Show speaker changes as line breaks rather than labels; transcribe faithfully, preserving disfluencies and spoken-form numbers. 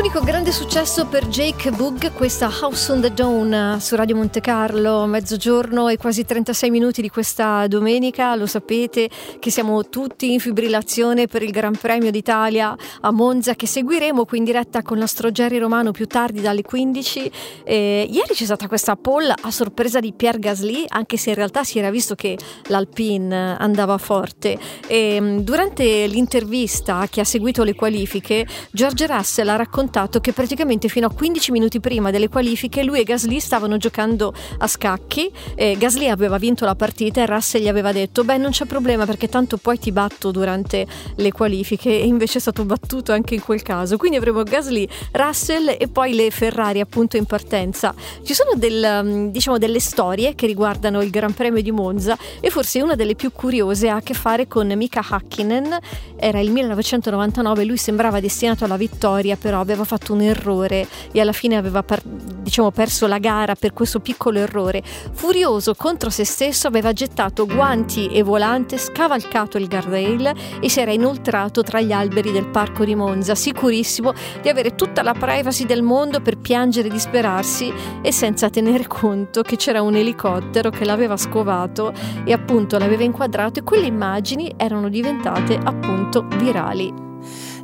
Unico grande successo per Jake Bugg, questa House on the Dawn su Radio Monte Carlo, mezzogiorno e quasi trentasei minuti di questa domenica. Lo sapete che siamo tutti in fibrillazione per il Gran Premio d'Italia a Monza, che seguiremo qui in diretta con il nostro Jerry Romano più tardi dalle quindici. Eh, ieri c'è stata questa pole a sorpresa di Pierre Gasly, anche se in realtà si era visto che l'Alpine andava forte. E, durante l'intervista che ha seguito le qualifiche, George Russell ha raccontato che praticamente fino a quindici minuti prima delle qualifiche lui e Gasly stavano giocando a scacchi. eh, Gasly aveva vinto la partita e Russell gli aveva detto beh, non c'è problema perché tanto poi ti batto durante le qualifiche, e invece è stato battuto anche in quel caso. Quindi avremo Gasly, Russell e poi le Ferrari appunto in partenza. Ci sono del, diciamo delle storie che riguardano il Gran Premio di Monza, e forse una delle più curiose ha a che fare con Mika Häkkinen. Era il millenovecentonovantanove, lui sembrava destinato alla vittoria, però aveva fatto un errore e alla fine aveva per, diciamo perso la gara per questo piccolo errore. Furioso contro se stesso, aveva gettato guanti e volante, scavalcato il guardrail e si era inoltrato tra gli alberi del parco di Monza, sicurissimo di avere tutta la privacy del mondo per piangere e disperarsi, e senza tenere conto che c'era un elicottero che l'aveva scovato e appunto l'aveva inquadrato, e quelle immagini erano diventate appunto virali.